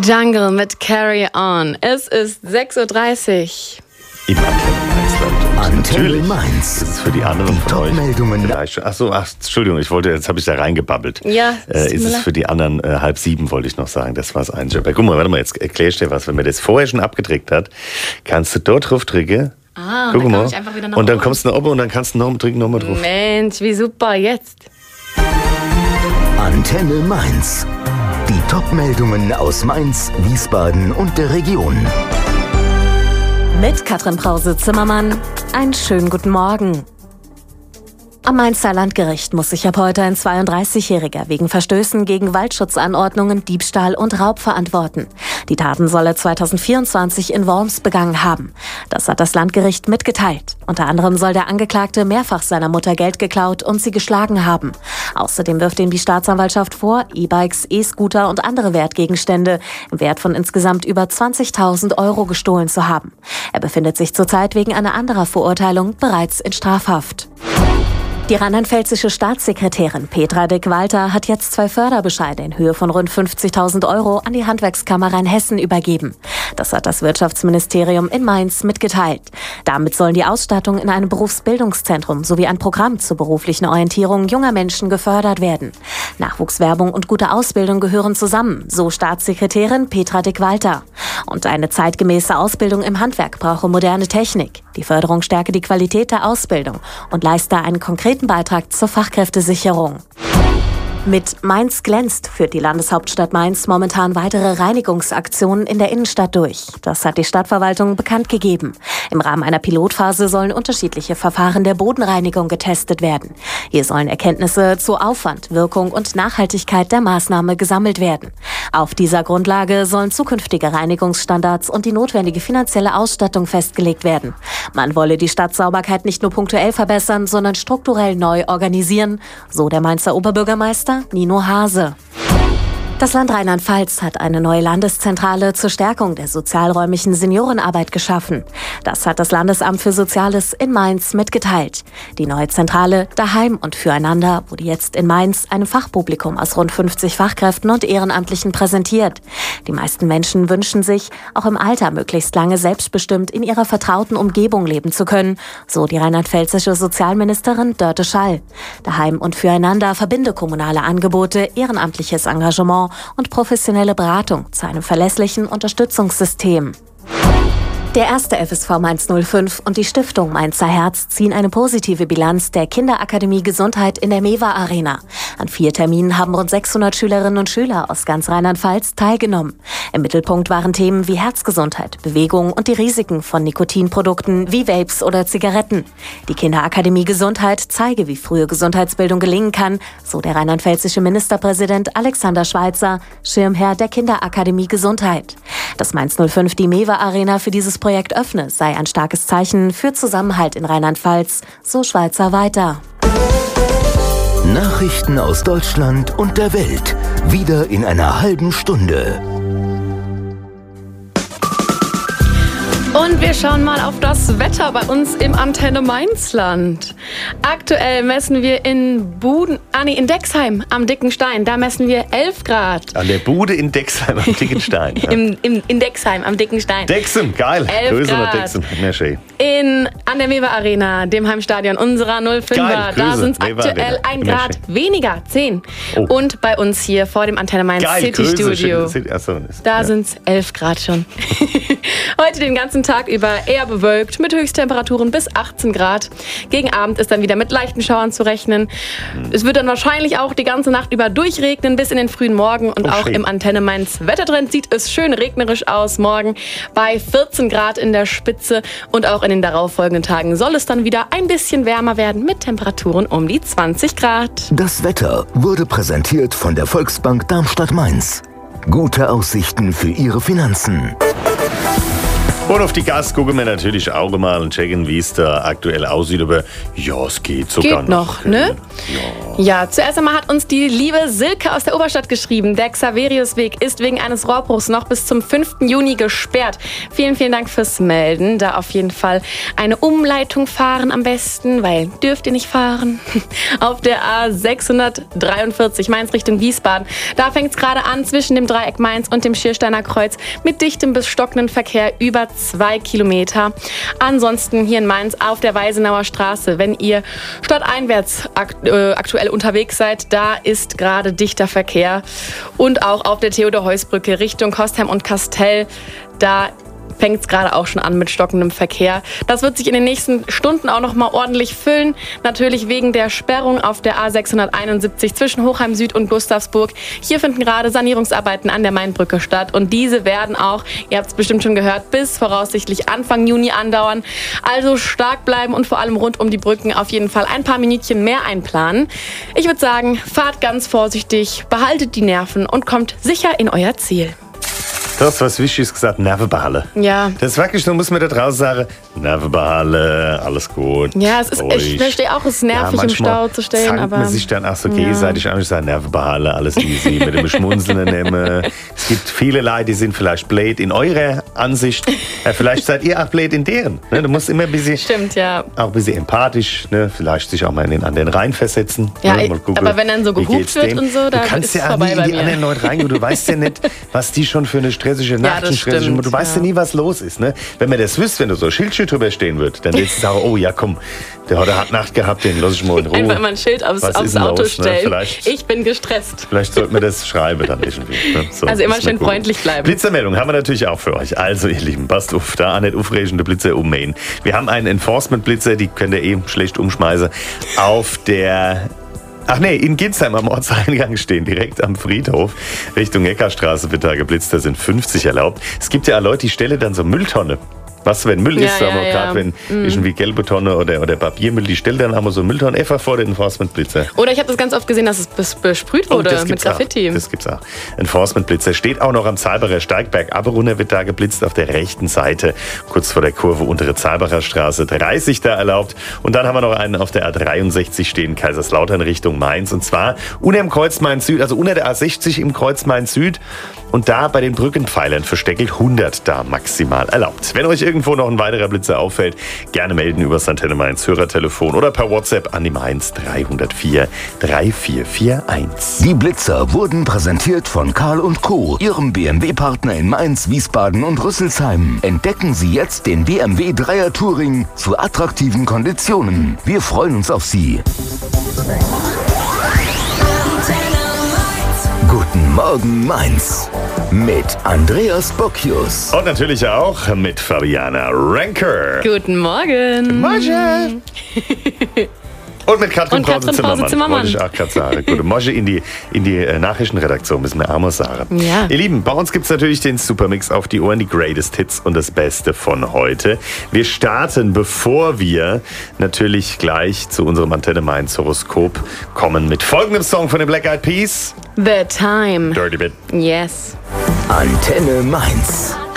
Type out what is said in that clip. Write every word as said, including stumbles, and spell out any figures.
Jungle mit Carry On. Es ist sechs Uhr dreißig. Im Antenne Antenne Mainz. Das ist für die anderen die von euch. Top-Meldungen. Achso, ach, Entschuldigung, ich wollte, jetzt habe ich da reingebabbelt. Ja, äh, ist es für die anderen äh, halb sieben, wollte ich noch sagen. Das war's ein Job. Guck mal, warte mal, jetzt erklär ich dir was. Wenn man das vorher schon abgedrückt hat, kannst du dort drauf drücken. Ah, Guck dann mal. komm ich einfach wieder nach und dann oben. kommst du nach oben und dann kannst du noch drücken, nochmal drauf. Mensch, wie super, jetzt. Antenne Mainz. Die Top-Meldungen aus Mainz, Wiesbaden und der Region. Mit Katrin Brause-Zimmermann. Einen schönen guten Morgen. Am Mainzer Landgericht muss sich ab heute ein zweiunddreißigjähriger wegen Verstößen gegen Waldschutzanordnungen, Diebstahl und Raub verantworten. Die Taten soll er zweitausendvierundzwanzig in Worms begangen haben. Das hat das Landgericht mitgeteilt. Unter anderem soll der Angeklagte mehrfach seiner Mutter Geld geklaut und sie geschlagen haben. Außerdem wirft ihm die Staatsanwaltschaft vor, E-Bikes, E-Scooter und andere Wertgegenstände im Wert von insgesamt über zwanzigtausend Euro gestohlen zu haben. Er befindet sich zurzeit wegen einer anderer Verurteilung bereits in Strafhaft. Die rheinland-pfälzische Staatssekretärin Petra Dick-Walter hat jetzt zwei Förderbescheide in Höhe von rund fünfzigtausend Euro an die Handwerkskammer Rheinhessen übergeben. Das hat das Wirtschaftsministerium in Mainz mitgeteilt. Damit sollen die Ausstattung in einem Berufsbildungszentrum sowie ein Programm zur beruflichen Orientierung junger Menschen gefördert werden. Nachwuchswerbung und gute Ausbildung gehören zusammen, so Staatssekretärin Petra Dick-Walter. Und eine zeitgemäße Ausbildung im Handwerk brauche moderne Technik. Die Förderung stärke die Qualität der Ausbildung und leiste einen konkreten Beitrag zur Fachkräftesicherung. Mit Mainz glänzt führt die Landeshauptstadt Mainz momentan weitere Reinigungsaktionen in der Innenstadt durch. Das hat die Stadtverwaltung bekannt gegeben. Im Rahmen einer Pilotphase sollen unterschiedliche Verfahren der Bodenreinigung getestet werden. Hier sollen Erkenntnisse zu Aufwand, Wirkung und Nachhaltigkeit der Maßnahme gesammelt werden. Auf dieser Grundlage sollen zukünftige Reinigungsstandards und die notwendige finanzielle Ausstattung festgelegt werden. Man wolle die Stadtsauberkeit nicht nur punktuell verbessern, sondern strukturell neu organisieren, so der Mainzer Oberbürgermeister Nino Hase. Das Land Rheinland-Pfalz hat eine neue Landeszentrale zur Stärkung der sozialräumlichen Seniorenarbeit geschaffen. Das hat das Landesamt für Soziales in Mainz mitgeteilt. Die neue Zentrale Daheim und Füreinander wurde jetzt in Mainz einem Fachpublikum aus rund fünfzig Fachkräften und Ehrenamtlichen präsentiert. Die meisten Menschen wünschen sich, auch im Alter möglichst lange selbstbestimmt in ihrer vertrauten Umgebung leben zu können, so die rheinland-pfälzische Sozialministerin Dörte Schall. Daheim und Füreinander verbinde kommunale Angebote, ehrenamtliches Engagement und professionelle Beratung zu einem verlässlichen Unterstützungssystem. Der erste F S V Mainz null fünf und die Stiftung Mainzer Herz ziehen eine positive Bilanz der Kinderakademie Gesundheit in der Mewa Arena. An vier Terminen haben rund sechshundert Schülerinnen und Schüler aus ganz Rheinland-Pfalz teilgenommen. Im Mittelpunkt waren Themen wie Herzgesundheit, Bewegung und die Risiken von Nikotinprodukten wie Vapes oder Zigaretten. Die Kinderakademie Gesundheit zeige, wie frühe Gesundheitsbildung gelingen kann, so der rheinland-pfälzische Ministerpräsident Alexander Schweitzer, Schirmherr der Kinderakademie Gesundheit. Dass Mainz null fünf die Mewa Arena für dieses Projekt öffne, sei ein starkes Zeichen für Zusammenhalt in Rheinland-Pfalz, so Schweitzer weiter. Nachrichten aus Deutschland und der Welt. Wieder in einer halben Stunde. Und wir schauen mal auf das Wetter bei uns im Antenne Mainzland. Aktuell messen wir in Buden, ah nee, in Dexheim am Dicken Stein, da messen wir elf Grad. An der Bude in Dexheim am Dicken Stein. Ja. Im, im, in Dexheim am Dicken Stein. Dexheim, geil. Grüße nach Dexheim. Mehr schön. In, an der Mewa Arena, dem Heimstadion unserer null fünfer, Geil, da Grüße. sind es Mewa aktuell Arena. ein Mehr Grad schön. weniger, zehn. Oh. Und bei uns hier vor dem Antenne Mainz Geil, City Grüße. Studio. Schön. Achso, ist- Da ja. sind es elf Grad schon. Heute den ganzen Tag über eher bewölkt mit Höchsttemperaturen bis achtzehn Grad. Gegen Abend ist dann wieder mit leichten Schauern zu rechnen. Es wird dann wahrscheinlich auch die ganze Nacht über durchregnen bis in den frühen Morgen. Und Oh, auch schön. im Antenne Mainz Wettertrend sieht es schön regnerisch aus morgen bei vierzehn Grad in der Spitze. Und auch in den darauffolgenden Tagen soll es dann wieder ein bisschen wärmer werden mit Temperaturen um die zwanzig Grad. Das Wetter wurde präsentiert von der Volksbank Darmstadt-Mainz. Gute Aussichten für Ihre Finanzen. Und auf die Gas gucken wir natürlich auch mal und checken, wie es da aktuell aussieht. Aber ja, es geht sogar Geht noch, ne? Ja. Ja, zuerst einmal hat uns die liebe Silke aus der Oberstadt geschrieben. Der Xaveriusweg ist wegen eines Rohrbruchs noch bis zum fünften Juni gesperrt. Vielen, vielen Dank fürs Melden. Da auf jeden Fall eine Umleitung fahren am besten, weil dürft ihr nicht fahren. Auf der A sechshundertdreiundvierzig Mainz Richtung Wiesbaden. Da fängt es gerade an zwischen dem Dreieck Mainz und dem Schiersteiner Kreuz mit dichtem bis stockenden Verkehr über zwei Kilometer. Ansonsten hier in Mainz auf der Weisenauer Straße, wenn ihr stadteinwärts akt- äh, aktuell unterwegs seid, da ist gerade dichter Verkehr. Und auch auf der Theodor-Heuss-Brücke Richtung Kostheim und Kastell, da fängt es gerade auch schon an mit stockendem Verkehr. Das wird sich in den nächsten Stunden auch noch mal ordentlich füllen. Natürlich wegen der Sperrung auf der A sechshunderteinundsiebzig zwischen Hochheim Süd und Gustavsburg. Hier finden gerade Sanierungsarbeiten an der Mainbrücke statt. Und diese werden auch, ihr habt es bestimmt schon gehört, bis voraussichtlich Anfang Juni andauern. Also stark bleiben und vor allem rund um die Brücken auf jeden Fall ein paar Minütchen mehr einplanen. Ich würde sagen, fahrt ganz vorsichtig, behaltet die Nerven und kommt sicher in euer Ziel. Du hast was Wichtiges gesagt, Nervenbehalle. Ja. Das ist wirklich, du musst mir da draußen sagen, Nervenbehalle, alles gut. Ja, es ist, ich verstehe auch, es ist nervig, ja, im Stau zu stehen. Zankt Aber man sich dann auch so ja. gegenseitig an, ich sage, Nervenbehalle, alles easy, mit dem Schmunzeln nehmen. Es gibt viele Leute, die sind vielleicht blöd in eurer Ansicht. Ja, vielleicht seid ihr auch blöd in deren. Ne? Du musst immer ein bisschen, Stimmt, ja. auch ein bisschen empathisch, ne? Vielleicht sich auch mal in den anderen reinversetzen. Ja, ne? Mal gucken, aber wenn dann so gehupt wird dem? und so, dann du kannst ist ja es auch vorbei nie bei in die mir. anderen Leute reingehen. Du weißt ja nicht, was die schon für eine stressige Nacht Ja, das und stressige stimmt, Du weißt ja. ja nie, was los ist. Ne? Wenn man das wüsste, wenn du so ein Schildchen drüber stehen würdest, dann würdest du sagen, oh ja komm, der hat eine harte Nacht gehabt, den lass ich mal in Ruhe. Einfach mal ein Schild aufs, Was aufs ist denn Auto los, ne? stellen. Vielleicht- Ich bin gestresst. Vielleicht sollten wir das schreiben dann irgendwie. Ne? So, Also immer müssen wir schön gucken. freundlich bleiben. Blitzermeldung haben wir natürlich auch für euch. Also ihr Lieben, passt auf, da auch nicht aufregende Blitzer ummähen. Wir haben einen Enforcement-Blitzer, die könnt ihr eh schlecht umschmeißen, auf der... Ach nee, in Ginsheim am Ortseingang stehen, direkt am Friedhof. Richtung Eckerstraße wird da geblitzt, da sind fünfzig erlaubt. Es gibt ja auch Leute, die stellen dann so Mülltonne. Was, wenn Müll Ja, ist, ja, aber ja. gerade wenn Mhm. irgendwie gelbe Tonne oder, oder Papiermüll, die stellen dann einmal so Mülltonne einfach vor den Enforcement-Blitzer. Oder ich habe das ganz oft gesehen, dass es bes- besprüht wurde Oh, das mit gibt's Graffiti. Auch. Das gibt's auch. Enforcement-Blitzer steht auch noch am Zahlbacher Steigberg. Aber runter wird da geblitzt auf der rechten Seite, kurz vor der Kurve untere Zahlbacher Straße. dreißig da erlaubt. Und dann haben wir noch einen auf der A dreiundsechzig stehen, Kaiserslautern Richtung Mainz. Und zwar unter dem Kreuz Mainz-Süd, also unter der A sechzig im Kreuz Mainz-Süd. Und da bei den Brückenpfeilern versteckelt hundert da maximal erlaubt. Wenn euch irgendwo noch ein weiterer Blitzer auffällt, gerne melden über das Antenne Mainz Hörertelefon oder per WhatsApp an die Mainz drei null vier drei vier vier eins. Die Blitzer wurden präsentiert von Karl und Co., Ihrem B M W-Partner in Mainz, Wiesbaden und Rüsselsheim. Entdecken Sie jetzt den B M W Dreier Touring zu attraktiven Konditionen. Wir freuen uns auf Sie. Guten Morgen Mainz mit Andreas Bocchius. Und natürlich auch mit Fabiana Ranker. Guten Morgen. Morgen. Und mit Katrin Und Katrin Krause-Zimmermann. Krause-Zimmermann. Wollte ich auch gerade sagen. Gute Morgen in die, in die äh, Nachrichtenredaktion, müssen wir auch mal sagen. Ja. Ihr Lieben, bei uns gibt es natürlich den Supermix auf die Ohren, die Greatest Hits und das Beste von heute. Wir starten, bevor wir natürlich gleich zu unserem Antenne Mainz Horoskop kommen, mit folgendem Song von den Black Eyed Peas. The Time. Dirty Bit. Yes. Antenne Mainz.